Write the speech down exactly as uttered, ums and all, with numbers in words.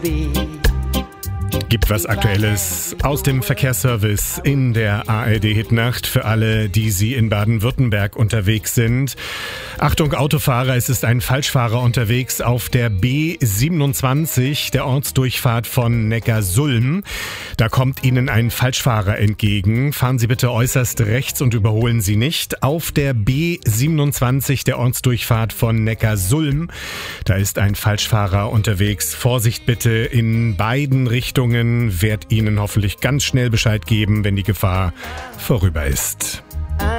Gibt was Aktuelles aus dem Verkehrsservice in der A R D-Hitnacht für alle, die Sie in Baden-Württemberg unterwegs sind. Achtung Autofahrer, es ist ein Falschfahrer unterwegs auf der B siebenundzwanzig, der Ortsdurchfahrt von Neckarsulm. Da kommt Ihnen ein Falschfahrer entgegen. Fahren Sie bitte äußerst rechts und überholen Sie nicht. Auf der B siebenundzwanzig, der Ortsdurchfahrt von Neckarsulm, da ist ein Falschfahrer unterwegs. Vorsicht bitte in beiden Richtungen. Werd Ihnen hoffentlich ganz schnell Bescheid geben, wenn die Gefahr vorüber ist.